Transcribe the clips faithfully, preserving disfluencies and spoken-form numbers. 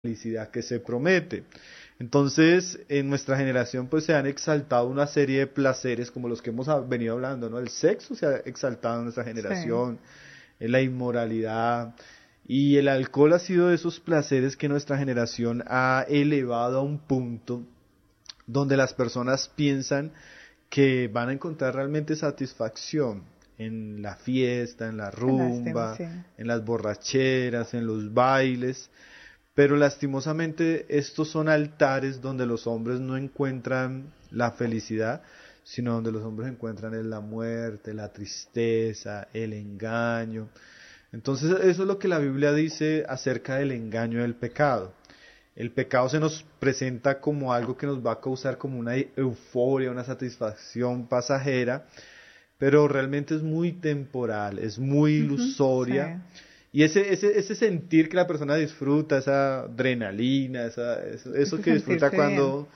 felicidad que se promete. Entonces, en nuestra generación pues se han exaltado una serie de placeres como los que hemos ha- venido hablando, ¿no? El sexo se ha exaltado en nuestra Sí, generación, eh, la inmoralidad, y el alcohol ha sido de esos placeres que nuestra generación ha elevado a un punto donde las personas piensan que van a encontrar realmente satisfacción en la fiesta, en la qué lástima, rumba, sí. en las borracheras, en los bailes, pero lastimosamente estos son altares donde los hombres no encuentran la felicidad, sino donde los hombres encuentran es la muerte, la tristeza, el engaño. Entonces eso es lo que la Biblia dice acerca del engaño del pecado. El pecado se nos presenta como algo que nos va a causar como una euforia, una satisfacción pasajera, pero realmente es muy temporal, es muy Ujú, sí, ilusoria. Y ese, ese, ese sentir que la persona disfruta, esa adrenalina, esa, eso, eso ese que disfruta sentirse bien, cuando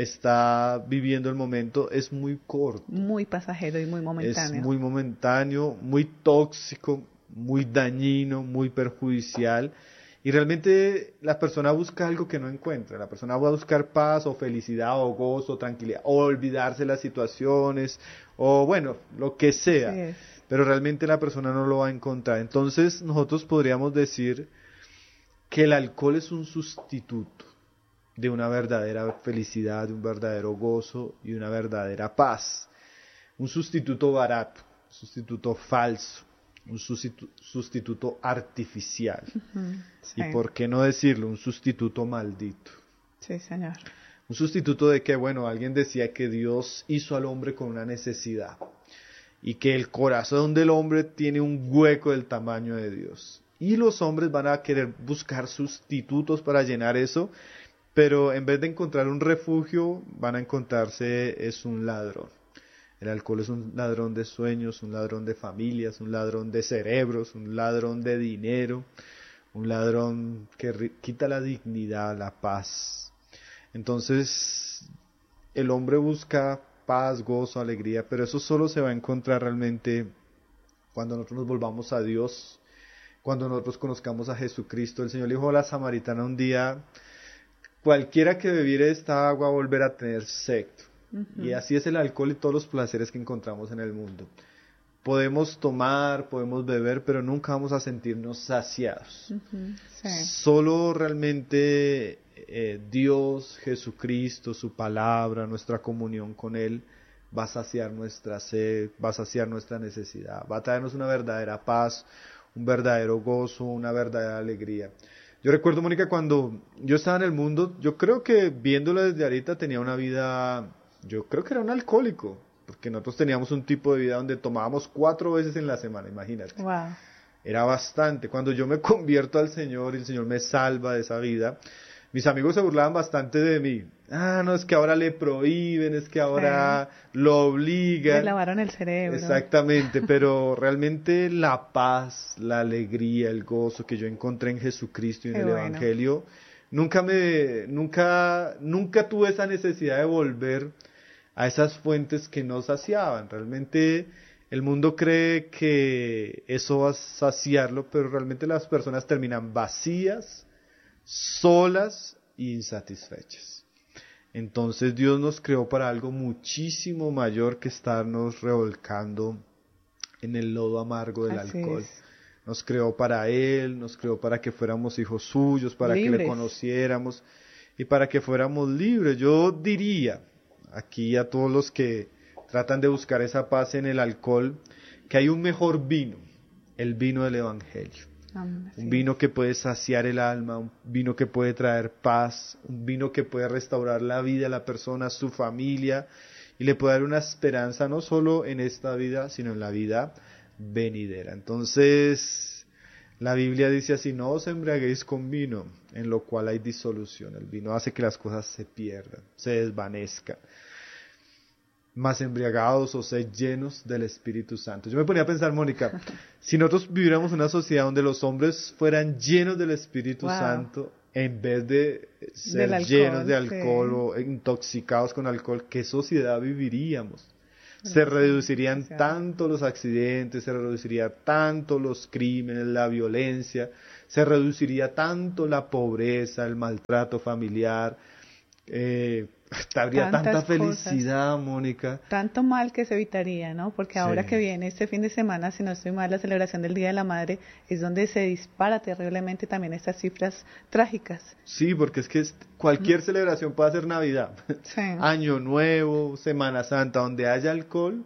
está viviendo el momento, es muy corto, muy pasajero y muy es momentáneo. muy momentáneo, muy tóxico, muy dañino, muy perjudicial. Y realmente la persona busca algo que no encuentra. La persona va a buscar paz o felicidad o gozo o tranquilidad o olvidarse de las situaciones o bueno, lo que Así sea. es. Pero realmente la persona no lo va a encontrar. Entonces nosotros podríamos decir que el alcohol es un sustituto de una verdadera felicidad, de un verdadero gozo y una verdadera paz. Un sustituto barato, un sustituto falso, un sustitu- sustituto artificial. Ujú, Y sí, por qué no decirlo, un sustituto maldito. sí, señor. Un sustituto de que, bueno, alguien decía que Dios hizo al hombre con una necesidad y que el corazón del hombre tiene un hueco del tamaño de Dios. Y los hombres van a querer buscar sustitutos para llenar eso, pero en vez de encontrar un refugio, van a encontrarse es un ladrón. El alcohol es un ladrón de sueños, un ladrón de familias, un ladrón de cerebros, un ladrón de dinero, un ladrón que ri- quita la dignidad, la paz. Entonces, el hombre busca paz, gozo, alegría, pero eso solo se va a encontrar realmente cuando nosotros nos volvamos a Dios, cuando nosotros conozcamos a Jesucristo. El Señor le dijo a la samaritana un día, cualquiera que bebiere esta agua volverá a tener sed. Y Ujú, así es el alcohol y todos los placeres que encontramos en el mundo. Podemos tomar, podemos beber, pero nunca vamos a sentirnos saciados. ujú, sí, Solo realmente eh, Dios, Jesucristo, su palabra, nuestra comunión con Él va a saciar nuestra sed, va a saciar nuestra necesidad, va a traernos una verdadera paz, un verdadero gozo, una verdadera alegría. Yo recuerdo, Mónica, cuando yo estaba en el mundo, yo creo que viéndolo desde ahorita tenía una vida, yo creo que era un alcohólico, porque nosotros teníamos un tipo de vida donde tomábamos cuatro veces en la semana, imagínate. wow, Era bastante. Cuando yo me convierto al Señor y el Señor me salva de esa vida, mis amigos se burlaban bastante de mí. Ah, no, es que ahora le prohíben, es que sí. ahora lo Le obligan. lavaron el cerebro. Exactamente, pero realmente la paz, la alegría, el gozo que yo encontré en Jesucristo y en Qué el bueno. Evangelio, nunca me, nunca, nunca tuve esa necesidad de volver a esas fuentes que no saciaban. Realmente el mundo cree que eso va a saciarlo, pero realmente las personas terminan vacías, solas e insatisfechas. Entonces Dios nos creó para algo muchísimo mayor que estarnos revolcando en el lodo amargo del Así alcohol. es. Nos creó para Él, nos creó para que fuéramos hijos suyos, para que le Libres. conociéramos y para que fuéramos libres. Yo diría aquí a todos los que tratan de buscar esa paz en el alcohol, que hay un mejor vino, el vino del Evangelio. Am- Un Así es. vino que puede saciar el alma, un vino que puede traer paz, un vino que puede restaurar la vida de la persona, su familia, y le puede dar una esperanza no solo en esta vida, sino en la vida venidera. Entonces, la Biblia dice así, no os embriaguéis con vino, en lo cual hay disolución. El vino hace que las cosas se pierdan, se desvanezcan. Más embriagados o sed llenos del Espíritu Santo. Yo me ponía a pensar, Mónica, si nosotros viviéramos en una sociedad donde los hombres fueran llenos del Espíritu Wow. Santo, en vez de Del ser llenos alcohol, de alcohol sí. o intoxicados con alcohol, ¿qué sociedad viviríamos? Se Demasiado, reducirían demasiado. tanto los accidentes, se reduciría tanto los crímenes, la violencia, se reduciría tanto la pobreza, el maltrato familiar, eh, habría Tantas tanta cosas. felicidad, Mónica. Tanto mal que se evitaría, ¿no? Porque ahora Sí. que viene este fin de semana, si no estoy mal, la celebración del Día de la Madre, es donde se dispara terriblemente también estas cifras trágicas. Sí, porque es que es- cualquier celebración puede ser Navidad, Sí. Año Nuevo, Semana Santa, donde haya alcohol,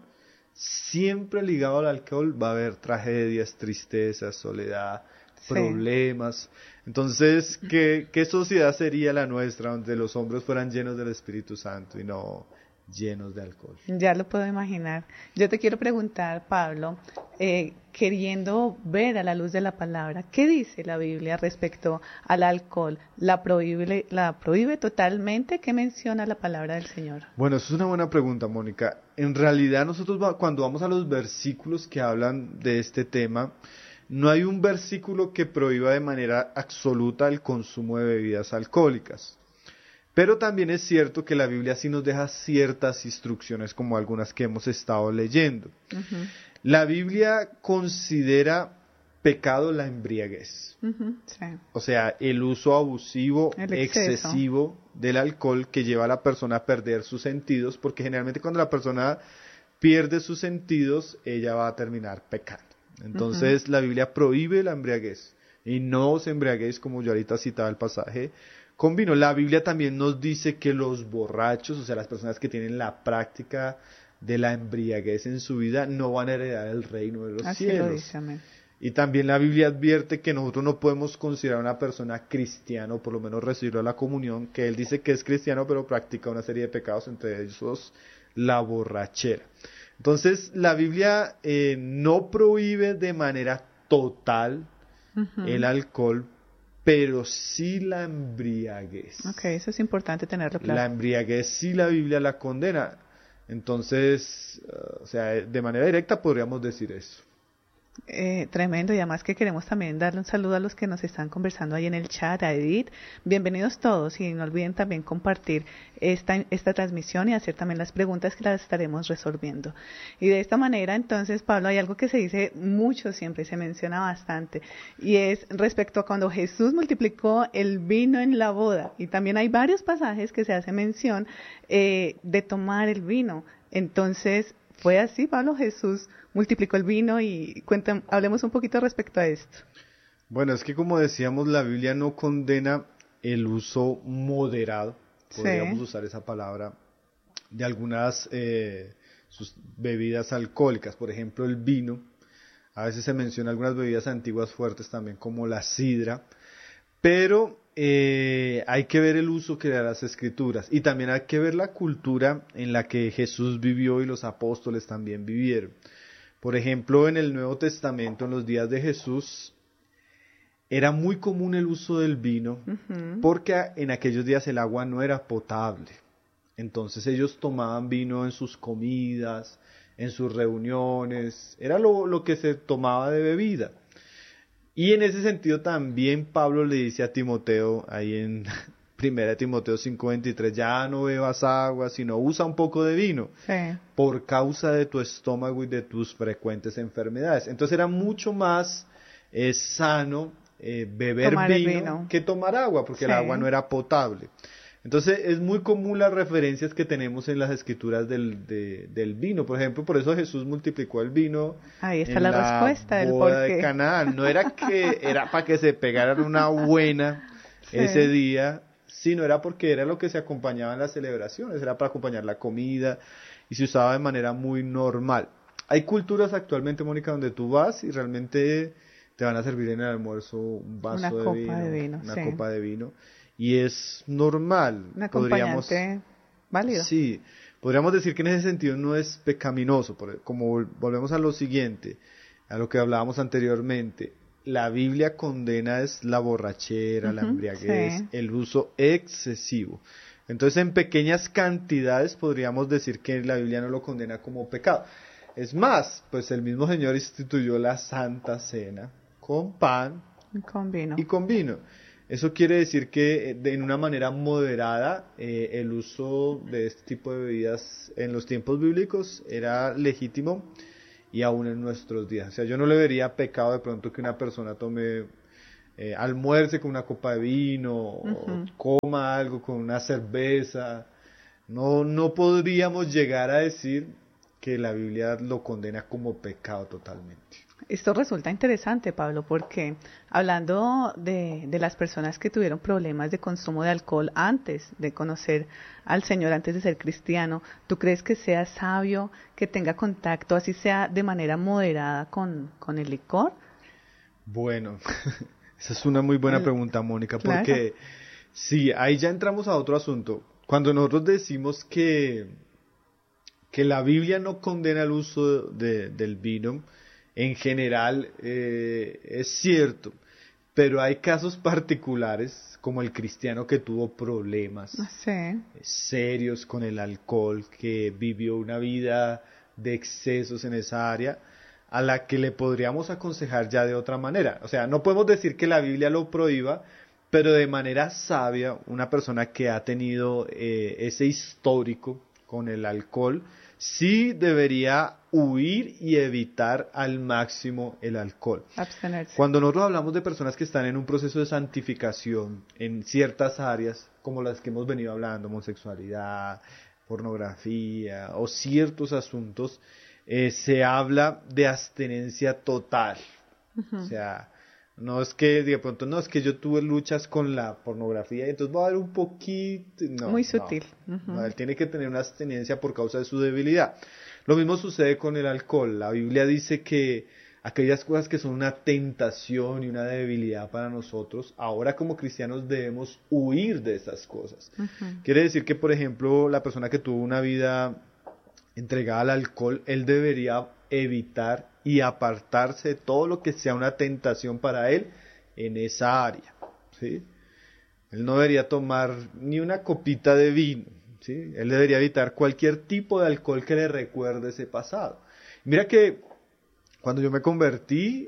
siempre ligado al alcohol va a haber tragedias, tristezas, soledad, Sí. problemas. Entonces, ¿qué, qué sociedad sería la nuestra donde los hombres fueran llenos del Espíritu Santo y no llenos de alcohol? Ya lo puedo imaginar. Yo te quiero preguntar, Pablo, eh, queriendo ver a la luz de la palabra, ¿qué dice la Biblia respecto al alcohol? ¿La prohíbe, la prohíbe totalmente? ¿Qué menciona la palabra del Señor? Bueno, eso es una buena pregunta, Mónica. En realidad, nosotros va- cuando vamos a los versículos que hablan de este tema, no hay un versículo que prohíba de manera absoluta el consumo de bebidas alcohólicas. Pero también es cierto que la Biblia sí nos deja ciertas instrucciones, como algunas que hemos estado leyendo. Ujú, La Biblia considera pecado la embriaguez, ujú, sí. o sea, el uso abusivo, El exceso. excesivo del alcohol que lleva a la persona a perder sus sentidos, porque generalmente cuando la persona pierde sus sentidos, ella va a terminar pecando. Entonces, la Biblia prohíbe la embriaguez y no os embriaguéis, como yo ahorita citaba el pasaje, con vino. La Biblia también nos dice que los borrachos, o sea, las personas que tienen la práctica de la embriaguez en su vida, no van a heredar el reino de los Así cielos. lo dice, amén. Y también la Biblia advierte que nosotros no podemos considerar a una persona cristiana, o por lo menos recibirlo a la comunión, que él dice que es cristiano, pero practica una serie de pecados, entre ellos la borrachera. Entonces, la Biblia eh, no prohíbe de manera total Ujú. el alcohol, pero sí la embriaguez. Ok, eso es importante tenerlo La claro. embriaguez sí la Biblia la condena. Entonces, uh, o sea, de manera directa podríamos decir eso. Eh, tremendo, y además que queremos también darle un saludo a los que nos están conversando ahí en el chat, a Edith. Bienvenidos todos, y no olviden también compartir esta, esta transmisión y hacer también las preguntas que las estaremos resolviendo. Y de esta manera, entonces, Pablo, hay algo que se dice mucho siempre, se menciona bastante, y es respecto a cuando Jesús multiplicó el vino en la boda. Y también hay varios pasajes que se hace mención eh, de tomar el vino. Entonces, ¿fue así, Pablo? Jesús multiplicó el vino, y cuenten, hablemos un poquito respecto a esto. Bueno, es que como decíamos, la Biblia no condena el uso moderado, podríamos Sí. usar esa palabra, de algunas eh, sus bebidas alcohólicas, por ejemplo el vino. A veces se menciona algunas bebidas antiguas fuertes también, como la sidra, pero eh, hay que ver el uso que da las escrituras, y también hay que ver la cultura en la que Jesús vivió y los apóstoles también vivieron. Por ejemplo, en el Nuevo Testamento, en los días de Jesús, era muy común el uso del vino, Ujú. porque en aquellos días el agua no era potable. Entonces ellos tomaban vino en sus comidas, en sus reuniones, era lo, lo que se tomaba de bebida. Y en ese sentido también Pablo le dice a Timoteo, ahí en primera Timoteo cinco veintitrés, ya no bebas agua, sino usa un poco de vino, Sí. por causa de tu estómago y de tus frecuentes enfermedades. Entonces era mucho más eh, sano eh, beber Tomar el vino, vino. que tomar agua, porque el Sí. agua no era potable. Entonces es muy común las referencias que tenemos en las escrituras del, de- del vino. Por ejemplo, por eso Jesús multiplicó el vino Ahí está en la la respuesta del boda por de qué. Caná. No era que era para que se pegaran una buena Sí. ese día, sino era porque era lo que se acompañaba en las celebraciones, era para acompañar la comida, y se usaba de manera muy normal. Hay culturas actualmente, Mónica, donde tú vas y realmente te van a servir en el almuerzo un vaso Una de, copa vino, de vino, una sí. copa de vino, y es normal. Un Podríamos, acompañante válido. sí, podríamos decir que en ese sentido no es pecaminoso, por- como vol- volvemos a lo siguiente, a lo que hablábamos anteriormente. La Biblia condena es la borrachera, la Ujú, embriaguez, sí. el uso excesivo. Entonces, en pequeñas cantidades podríamos decir que la Biblia no lo condena como pecado. Es más, pues el mismo Señor instituyó la Santa Cena con pan Con vino. y con vino. Eso quiere decir que eh, de, en una manera moderada eh, el uso de este tipo de bebidas en los tiempos bíblicos era legítimo, y aún en nuestros días. O sea, yo no le vería pecado de pronto que una persona tome eh, almuerce con una copa de vino, Ujú. o coma algo con una cerveza. No, no podríamos llegar a decir que la Biblia lo condena como pecado totalmente. Esto resulta interesante, Pablo, porque hablando de, de las personas que tuvieron problemas de consumo de alcohol antes de conocer al Señor, antes de ser cristiano, ¿tú crees que sea sabio que tenga contacto, así sea de manera moderada, con, con el licor? Bueno, esa es una muy buena El- pregunta, Mónica, claro. porque sí, ahí ya entramos a otro asunto. Cuando nosotros decimos que, que la Biblia no condena el uso de- del vino, en general eh, es cierto, pero hay casos particulares, como el cristiano que tuvo problemas Sí, serios con el alcohol, que vivió una vida de excesos en esa área, a la que le podríamos aconsejar ya de otra manera. O sea, no podemos decir que la Biblia lo prohíba, pero de manera sabia, una persona que ha tenido eh, ese histórico con el alcohol, sí debería huir y evitar al máximo el alcohol. abstenerse. Cuando nosotros hablamos de personas que están en un proceso de santificación en ciertas áreas, como las que hemos venido hablando, homosexualidad, pornografía o ciertos asuntos, eh, se habla de abstenencia total. O sea, no es que de pronto, no es que yo tuve luchas con la pornografía y entonces voy a dar un poquito, no, Muy no, sutil. Ujú. no, él tiene que tener una abstenencia por causa de su debilidad. Lo mismo sucede con el alcohol. La Biblia dice que aquellas cosas que son una tentación y una debilidad para nosotros, ahora como cristianos debemos huir de esas cosas. Ujú. Quiere decir que, por ejemplo, la persona que tuvo una vida entregada al alcohol, él debería evitar y apartarse de todo lo que sea una tentación para él en esa área, ¿sí? Él no debería tomar ni una copita de vino, ¿sí? Él debería evitar cualquier tipo de alcohol que le recuerde ese pasado. Mira que cuando yo me convertí,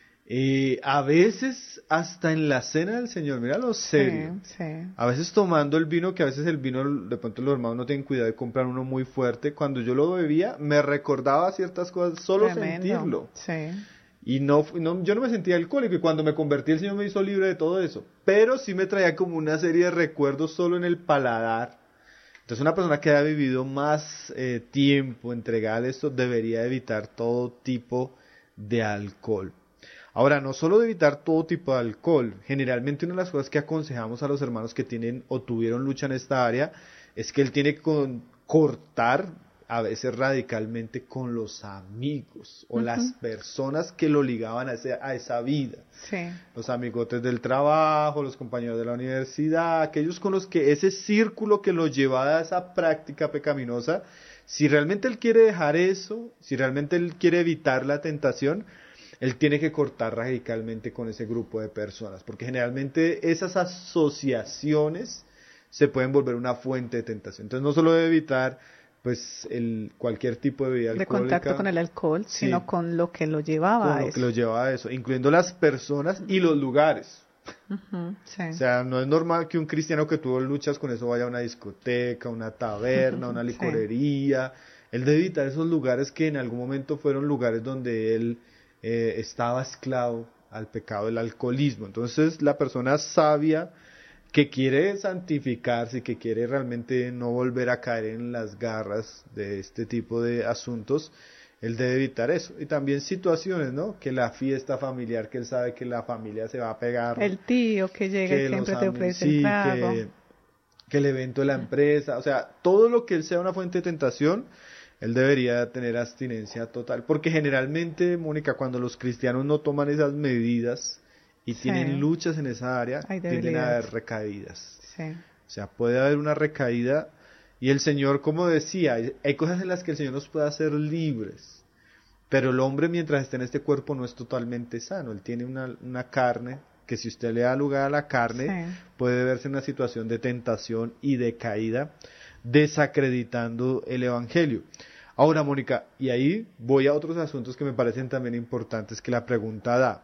eh, a veces hasta en la cena del Señor, mira lo serio, Sí, sí. a veces tomando el vino, que a veces el vino, de pronto los hermanos no tienen cuidado de comprar uno muy fuerte, cuando yo lo bebía me recordaba ciertas cosas, solo Tremendo. sentirlo. Sí. Y no, no, yo no me sentía alcohólico y cuando me convertí el Señor me hizo libre de todo eso. Pero sí me traía como una serie de recuerdos solo en el paladar. Entonces una persona que haya vivido más eh, tiempo entregada a esto debería evitar todo tipo de alcohol. Ahora, no solo de evitar todo tipo de alcohol, generalmente una de las cosas que aconsejamos a los hermanos que tienen o tuvieron lucha en esta área es que él tiene que con- cortar a veces radicalmente con los amigos o las Ujú. personas que lo ligaban a, ese- a esa vida. Sí. Los amigotes del trabajo, los compañeros de la universidad, aquellos con los que ese círculo que lo llevaba a esa práctica pecaminosa, si realmente él quiere dejar eso, si realmente él quiere evitar la tentación, él tiene que cortar radicalmente con ese grupo de personas, porque generalmente esas asociaciones se pueden volver una fuente de tentación. Entonces no solo debe evitar pues el cualquier tipo de bebida De alcohólica, contacto con el alcohol, sí, sino con lo que lo llevaba con a lo que eso. lo lleva a eso, incluyendo las personas y los lugares. Ujú. Sí. O sea, no es normal que un cristiano que tuvo luchas con eso vaya a una discoteca, una taberna, una Sí. licorería. Él debe evitar esos lugares que en algún momento fueron lugares donde él eh, estaba esclavo al pecado del alcoholismo. Entonces, la persona sabia que quiere santificarse y que quiere realmente no volver a caer en las garras de este tipo de asuntos, él debe evitar eso. Y también situaciones, ¿no? Que la fiesta familiar, que él sabe que la familia se va a pegar, El tío que llega y que siempre los te ami- ofrece el sí, trago. que, que el evento de la empresa, o sea, todo lo que él sea una fuente de tentación, él debería tener abstinencia total. Porque generalmente, Mónica, cuando los cristianos no toman esas medidas y Sí. tienen luchas en esa área, Hay tienden a debilidad. haber recaídas. Sí. O sea, puede haber una recaída y el Señor, como decía, hay, hay cosas en las que el Señor nos puede hacer libres, pero el hombre mientras esté en este cuerpo no es totalmente sano. Él tiene una, una carne que si usted le da lugar a la carne, Sí. puede verse en una situación de tentación y de caída, desacreditando el Evangelio. Ahora, Mónica, y ahí voy a otros asuntos que me parecen también importantes que la pregunta da.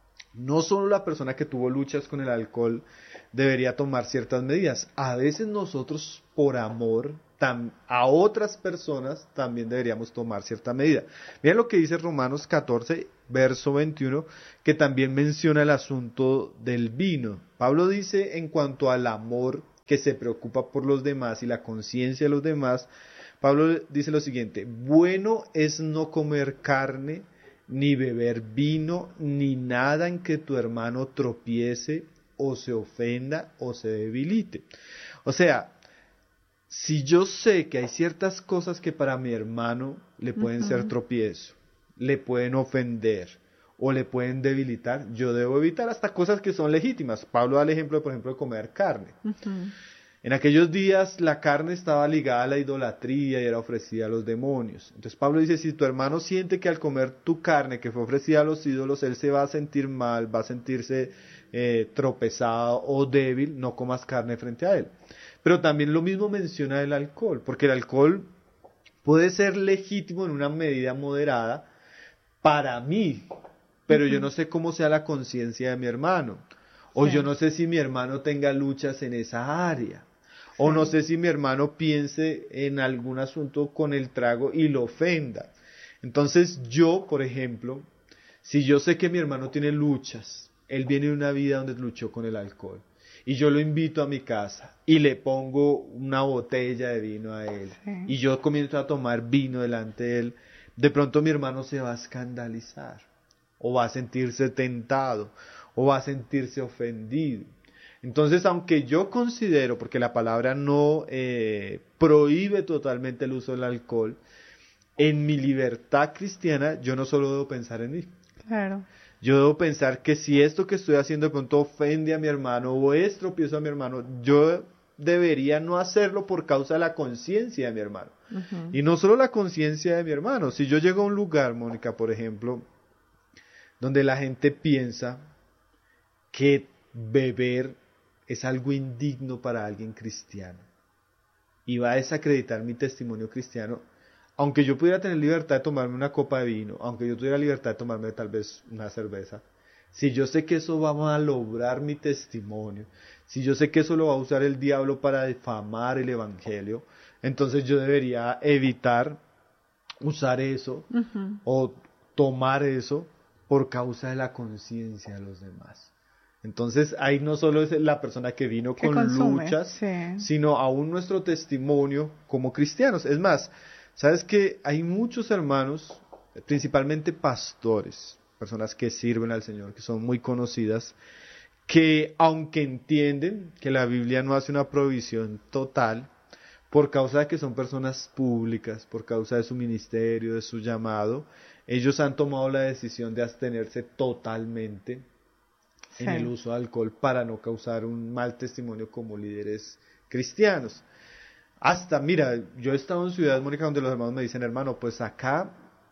No solo la persona que tuvo luchas con el alcohol debería tomar ciertas medidas. A veces nosotros, por amor tam- a otras personas, también deberíamos tomar cierta medida. Mira lo que dice Romanos catorce verso veintiuno, que también menciona el asunto del vino. Pablo dice en cuanto al amor que se preocupa por los demás y la conciencia de los demás, Pablo dice lo siguiente: bueno es no comer carne, ni beber vino, ni nada en que tu hermano tropiece, o se ofenda, o se debilite. O sea, si yo sé que hay ciertas cosas que para mi hermano le pueden uh-huh. ser tropiezo, le pueden ofender, o le pueden debilitar, yo debo evitar hasta cosas que son legítimas. Pablo da el ejemplo, por ejemplo, de comer carne. Uh-huh. En aquellos días la carne estaba ligada a la idolatría y era ofrecida a los demonios. Entonces Pablo dice, si tu hermano siente que al comer tu carne que fue ofrecida a los ídolos, él se va a sentir mal, va a sentirse eh, tropezado o débil, no comas carne frente a él. Pero también lo mismo menciona el alcohol, porque el alcohol puede ser legítimo en una medida moderada para mí, pero uh-huh. yo no sé cómo sea la conciencia de mi hermano, o sí. yo no sé si mi hermano tenga luchas en esa área. O no sé si mi hermano piense en algún asunto con el trago y lo ofenda. Entonces yo, por ejemplo, si yo sé que mi hermano tiene luchas, él viene de una vida donde luchó con el alcohol, y yo lo invito a mi casa y le pongo una botella de vino a él, sí. y yo comienzo a tomar vino delante de él, de pronto mi hermano se va a escandalizar, o va a sentirse tentado, o va a sentirse ofendido. Entonces, aunque yo considero, porque la palabra no eh, prohíbe totalmente el uso del alcohol, en mi libertad cristiana yo no solo debo pensar en mí. Claro. Yo debo pensar que si esto que estoy haciendo de pronto ofende a mi hermano o es tropiezo a mi hermano, yo debería no hacerlo por causa de la conciencia de mi hermano. Uh-huh. Y no solo la conciencia de mi hermano. Si yo llego a un lugar, Mónica, por ejemplo, donde la gente piensa que beber es algo indigno para alguien cristiano y va a desacreditar mi testimonio cristiano, aunque yo pudiera tener libertad de tomarme una copa de vino, aunque yo tuviera libertad de tomarme tal vez una cerveza, si yo sé que eso va a malograr mi testimonio, si yo sé que eso lo va a usar el diablo para difamar el evangelio, entonces yo debería evitar usar eso uh-huh. o tomar eso por causa de la conciencia de los demás. Entonces ahí no solo es la persona que vino que con consume, luchas, sí. sino aún nuestro testimonio como cristianos. Es más, ¿sabes qué? Hay muchos hermanos, principalmente pastores, personas que sirven al Señor, que son muy conocidas, que aunque entienden que la Biblia no hace una provisión total, por causa de que son personas públicas, por causa de su ministerio, de su llamado, ellos han tomado la decisión de abstenerse totalmente sí. en el uso de alcohol para no causar un mal testimonio como líderes cristianos. Hasta, mira, yo he estado en Ciudad Mónica donde los hermanos me dicen, hermano, pues acá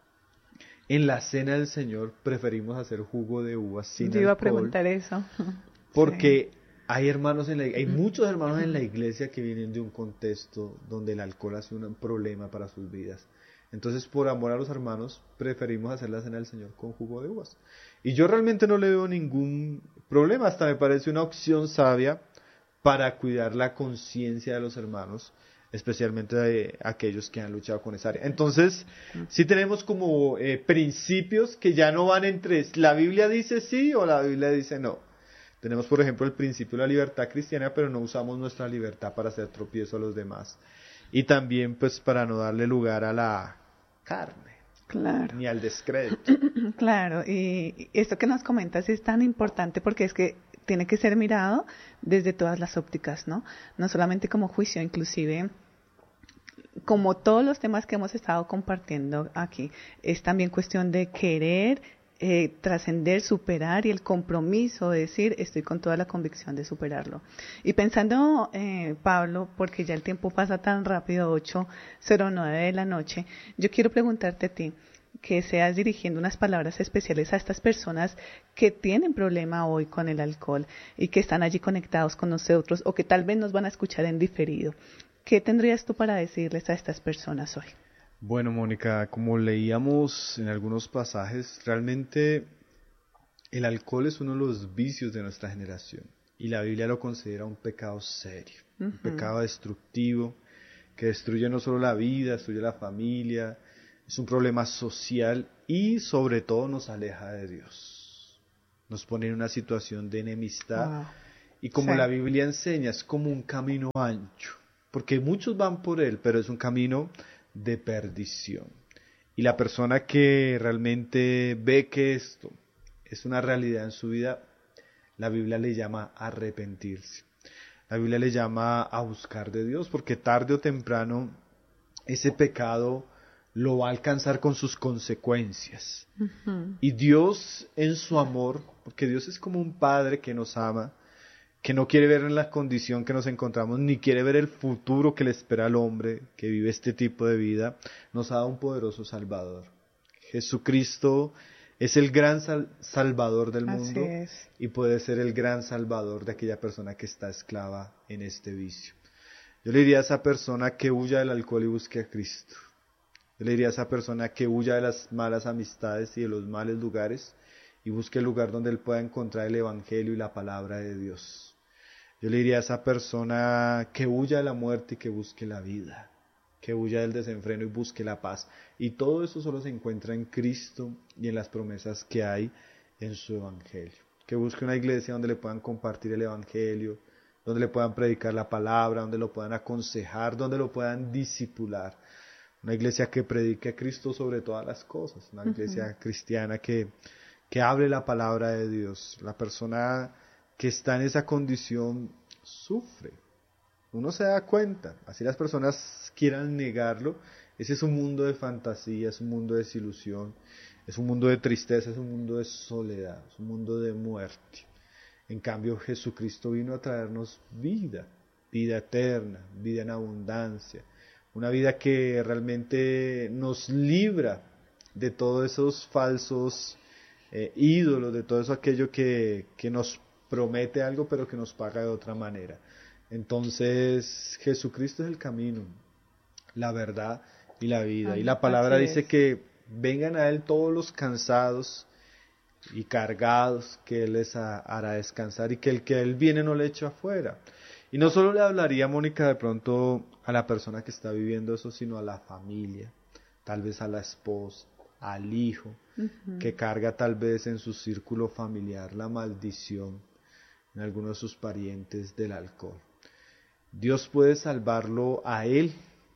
en la cena del Señor preferimos hacer jugo de uvas sin alcohol. Yo iba a preguntar eso. Porque sí. hay hermanos en la, hay muchos hermanos en la iglesia que vienen de un contexto donde el alcohol hace un problema para sus vidas. Entonces, por amor a los hermanos, preferimos hacer la cena del Señor con jugo de uvas. Y yo realmente no le veo ningún problema, hasta me parece una opción sabia para cuidar la conciencia de los hermanos, especialmente de aquellos que han luchado con esa área. Entonces, sí tenemos como eh, principios que ya no van entre la Biblia dice sí o la Biblia dice no. Tenemos, por ejemplo, el principio de la libertad cristiana, pero no usamos nuestra libertad para hacer tropiezo a los demás. Y también, pues, para no darle lugar a la carne, claro. ni al descrédito. Claro, y esto que nos comentas es tan importante porque es que tiene que ser mirado desde todas las ópticas, ¿no? No solamente como juicio, inclusive como todos los temas que hemos estado compartiendo aquí, es también cuestión de querer eh, trascender, superar y el compromiso de decir estoy con toda la convicción de superarlo. Y pensando, eh, Pablo, porque ya el tiempo pasa tan rápido, ocho cero nueve de la noche, yo quiero preguntarte a ti, que seas dirigiendo unas palabras especiales a estas personas que tienen problema hoy con el alcohol y que están allí conectados con nosotros o que tal vez nos van a escuchar en diferido. ¿Qué tendrías tú para decirles a estas personas hoy? Bueno, Mónica, como leíamos en algunos pasajes, realmente el alcohol es uno de los vicios de nuestra generación y la Biblia lo considera un pecado serio, uh-huh. un pecado destructivo que destruye no solo la vida, destruye la familia, es un problema social y sobre todo nos aleja de Dios. Nos pone en una situación de enemistad. Wow. Y como sí. La Biblia enseña, es como un camino ancho, porque muchos van por él, pero es un camino de perdición. Y la persona que realmente ve que esto es una realidad en su vida, la Biblia le llama a arrepentirse. La Biblia le llama a buscar de Dios, porque tarde o temprano ese pecado lo va a alcanzar con sus consecuencias. Uh-huh. Y Dios en su amor, porque Dios es como un padre que nos ama, que no quiere ver en la condición que nos encontramos, ni quiere ver el futuro que le espera al hombre que vive este tipo de vida, nos ha dado un poderoso Salvador. Jesucristo es el gran sal- Salvador del mundo y puede ser el gran Salvador de aquella persona que está esclava en este vicio. Yo le diría a esa persona que huya del alcohol y busque a Cristo. Yo le diría a esa persona que huya de las malas amistades y de los malos lugares y busque el lugar donde él pueda encontrar el Evangelio y la palabra de Dios. Yo le diría a esa persona que huya de la muerte y que busque la vida, que huya del desenfreno y busque la paz. Y todo eso solo se encuentra en Cristo y en las promesas que hay en su Evangelio. Que busque una iglesia donde le puedan compartir el Evangelio, donde le puedan predicar la palabra, donde lo puedan aconsejar, donde lo puedan discipular. Una iglesia que predique a Cristo sobre todas las cosas, una iglesia uh-huh. cristiana que, que hable la palabra de Dios. La persona que está en esa condición sufre. Uno se da cuenta, así las personas quieran negarlo, ese es un mundo de fantasía, es un mundo de desilusión, es un mundo de tristeza, es un mundo de soledad, es un mundo de muerte. En cambio, Jesucristo vino a traernos vida, vida eterna, vida en abundancia, una vida que realmente nos libra de todos esos falsos eh, ídolos, de todo eso aquello que, que nos promete algo pero que nos paga de otra manera. Entonces, Jesucristo es el camino, la verdad y la vida. Y la palabra dice que vengan a Él todos los cansados y cargados, que Él les hará descansar y que el que a Él viene no le echa afuera. Y no solo le hablaría, Mónica, de pronto a la persona que está viviendo eso, sino a la familia, tal vez a la esposa, al hijo, uh-huh. que carga tal vez en su círculo familiar la maldición en algunos de sus parientes del alcohol. Dios puede salvarlo a él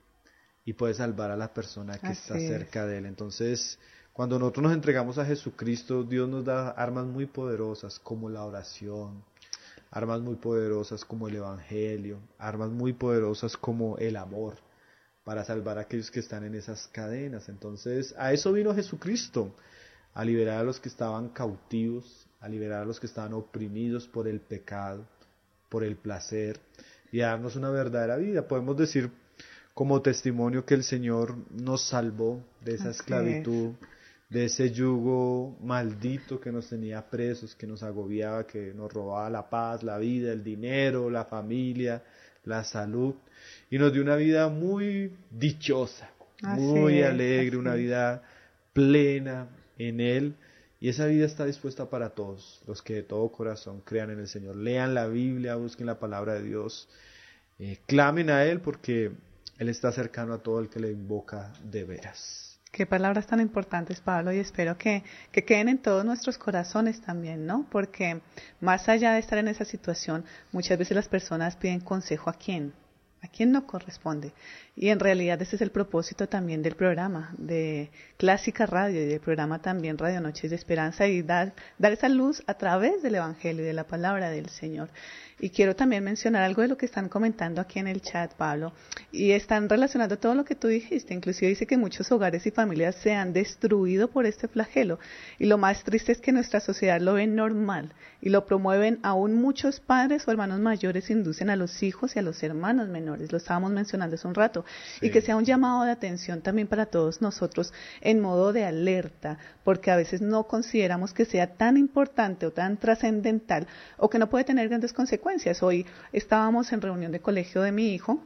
y puede salvar a la persona que Así está cerca es. de él. Entonces, cuando nosotros nos entregamos a Jesucristo, Dios nos da armas muy poderosas como la oración, armas muy poderosas como el Evangelio, armas muy poderosas como el amor, para salvar a aquellos que están en esas cadenas. Entonces, a eso vino Jesucristo, a liberar a los que estaban cautivos, a liberar a los que estaban oprimidos por el pecado, por el placer, y a darnos una verdadera vida. Podemos decir como testimonio que el Señor nos salvó de esa Así esclavitud, es. de ese yugo maldito que nos tenía presos, que nos agobiaba, que nos robaba la paz, la vida, el dinero, la familia, la salud, y nos dio una vida muy dichosa, Así muy es. alegre, una vida plena en Él. Y esa vida está dispuesta para todos, los que de todo corazón crean en el Señor. Lean la Biblia, busquen la palabra de Dios, eh, clamen a Él porque Él está cercano a todo el que le invoca de veras. Qué palabras tan importantes, Pablo, y espero que, que queden en todos nuestros corazones también, ¿no? Porque más allá de estar en esa situación, muchas veces las personas piden consejo a quién, a quién no corresponde. Y en realidad ese es el propósito también del programa, de Clásica Radio y del programa también Radio Noches de Esperanza, y dar, dar esa luz a través del Evangelio y de la palabra del Señor. Y quiero también mencionar algo de lo que están comentando aquí en el chat, Pablo, y están relacionando todo lo que tú dijiste. Inclusive dice que muchos hogares y familias se han destruido por este flagelo, y lo más triste es que nuestra sociedad lo ve normal y lo promueven. Aún muchos padres o hermanos mayores inducen a los hijos y a los hermanos menores, lo estábamos mencionando hace un rato, sí. Y que sea un llamado de atención también para todos nosotros en modo de alerta, porque a veces no consideramos que sea tan importante o tan trascendental, o que no puede tener grandes consecuencias. Hoy estábamos en reunión de colegio de mi hijo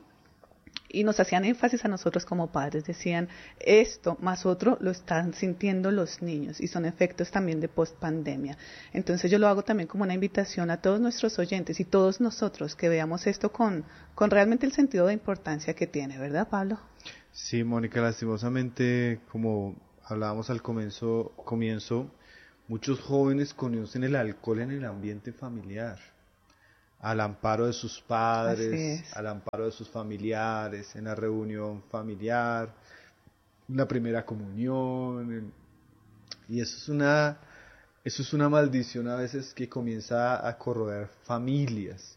y nos hacían énfasis a nosotros como padres, decían esto más otro lo están sintiendo los niños y son efectos también de post-pandemia. Entonces yo lo hago también como una invitación a todos nuestros oyentes y todos nosotros que veamos esto con, con realmente el sentido de importancia que tiene, ¿verdad, Pablo? Sí, Mónica, lastimosamente, como hablábamos al comienzo, comienzo, muchos jóvenes conocen el alcohol en el ambiente familiar, al amparo de sus padres, al amparo de sus familiares, en la reunión familiar, la primera comunión, en- y eso es una, eso es una maldición a veces que comienza a corroer familias.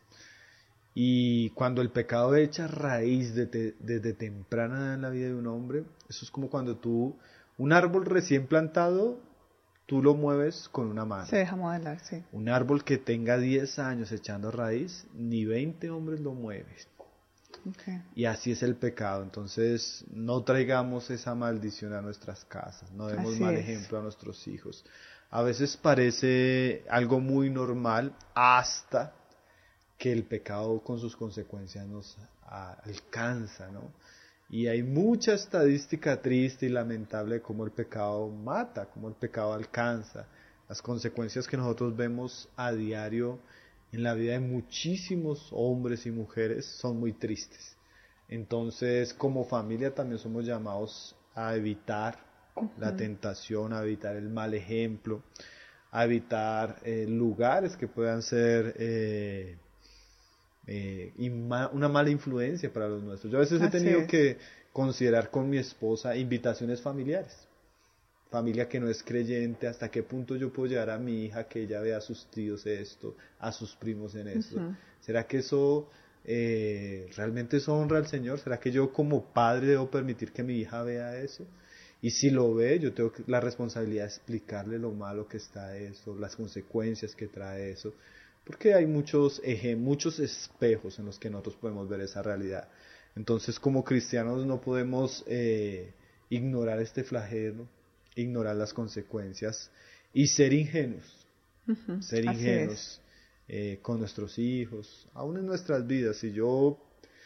Y cuando el pecado echa raíz desde, desde temprana en la vida de un hombre, eso es como cuando tú, un árbol recién plantado, tú lo mueves con una mano. Se deja modelar, sí. Un árbol que tenga diez años echando raíz, ni veinte hombres lo mueven. Okay. Y así es el pecado. Entonces, no traigamos esa maldición a nuestras casas, no demos Así mal es. ejemplo a nuestros hijos. A veces parece algo muy normal hasta que el pecado con sus consecuencias nos a- alcanza, ¿no? Y hay mucha estadística triste y lamentable de cómo el pecado mata, cómo el pecado alcanza. Las consecuencias que nosotros vemos a diario en la vida de muchísimos hombres y mujeres son muy tristes. Entonces, como familia también somos llamados a evitar la tentación, a evitar el mal ejemplo, a evitar eh, lugares que puedan ser eh, eh, inma- una mala influencia para los nuestros. Yo a veces he Así tenido es. que considerar con mi esposa invitaciones familiares. Familia que no es creyente, hasta qué punto yo puedo llevar a mi hija que ella vea a sus tíos esto, a sus primos en esto. Ujú. ¿Será que eso eh, realmente eso honra al Señor? ¿Será que yo como padre debo permitir que mi hija vea eso? Y si lo ve, yo tengo que- la responsabilidad de explicarle lo malo que está eso, las consecuencias que trae eso, porque hay muchos eje- muchos espejos en los que nosotros podemos ver esa realidad. Entonces, como cristianos no podemos eh, ignorar este flagelo, ignorar las consecuencias y ser ingenuos, Ujú. ser Así es. ingenuos eh, con nuestros hijos, aún en nuestras vidas. Si yo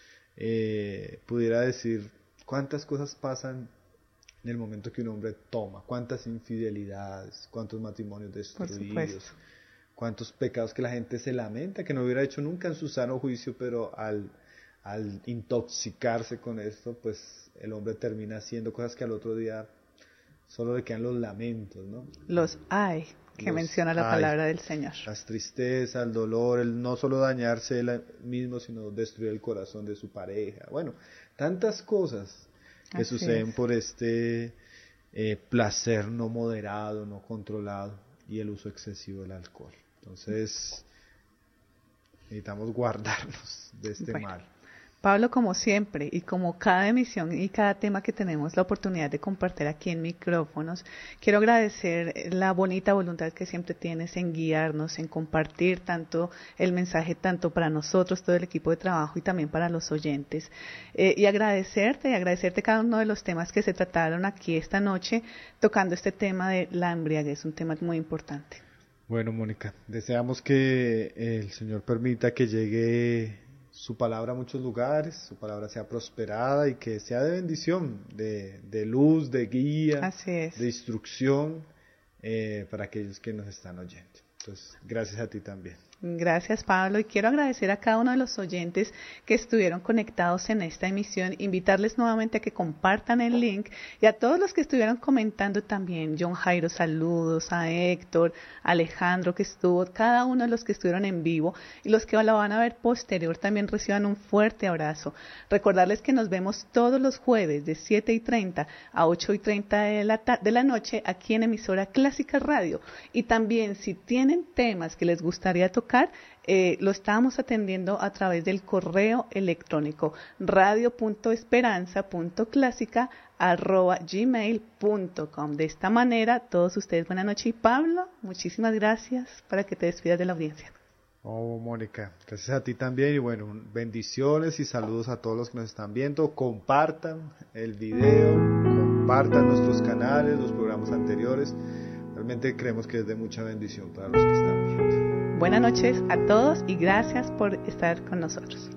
eh, pudiera decir cuántas cosas pasan en el momento que un hombre toma, cuántas infidelidades, cuántos matrimonios Por destruidos, supuesto. cuántos pecados que la gente se lamenta, que no hubiera hecho nunca en su sano juicio, pero al, al intoxicarse con esto, pues el hombre termina haciendo cosas que al otro día solo le quedan los lamentos, ¿no? Los hay que Los menciona la hay. palabra del Señor. Las tristezas, el dolor, el no solo dañarse él mismo, sino destruir el corazón de su pareja. Bueno, tantas cosas que Así suceden es. por este eh, placer no moderado, no controlado y el uso excesivo del alcohol. Entonces, necesitamos guardarnos de este Bueno. mal. Pablo, como siempre, y como cada emisión y cada tema que tenemos la oportunidad de compartir aquí en micrófonos, quiero agradecer la bonita voluntad que siempre tienes en guiarnos, en compartir tanto el mensaje, tanto para nosotros, todo el equipo de trabajo y también para los oyentes. Eh, y agradecerte, y agradecerte cada uno de los temas que se trataron aquí esta noche, tocando este tema de la embriaguez, un tema muy importante. Bueno, Mónica, deseamos que el Señor permita que llegue su palabra a muchos lugares, su palabra sea prosperada y que sea de bendición, de, de luz, de guía, Así es. de instrucción eh, para aquellos que nos están oyendo. Entonces, gracias a ti también. Gracias, Pablo, y quiero agradecer a cada uno de los oyentes que estuvieron conectados en esta emisión, invitarles nuevamente a que compartan el link y a todos los que estuvieron comentando también. John Jairo, saludos, a Héctor, Alejandro que estuvo, cada uno de los que estuvieron en vivo y los que lo van a ver posterior también reciban un fuerte abrazo. Recordarles que nos vemos todos los jueves de siete y treinta a ocho y treinta de la, de la noche aquí en emisora Clásica Radio, y también si tienen temas que les gustaría tocar, Eh, lo estamos atendiendo a través del correo electrónico radio punto esperanza punto clásica arroba gmail punto com. De esta manera, todos ustedes, buenas noches. Y Pablo, muchísimas gracias, para que te despidas de la audiencia. Oh, Mónica, gracias a ti también y bueno, bendiciones y saludos a todos los que nos están viendo. Compartan el video, compartan nuestros canales, los programas anteriores. Realmente creemos que es de mucha bendición para los que están viendo. Buenas noches a todos y gracias por estar con nosotros.